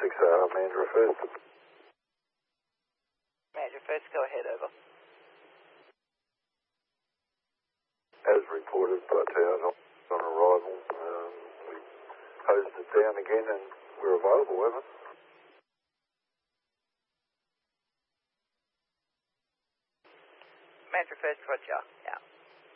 Mandra First. Mandra First, go ahead, over. As reported by town on arrival, we hosed it down again and we're available, over. Mandra First, roger, yeah.